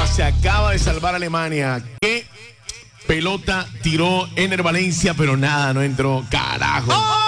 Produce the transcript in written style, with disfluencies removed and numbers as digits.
Se acaba de salvar Alemania. ¿Qué pelota tiró Ener Valencia? Pero nada, no entró. Carajo.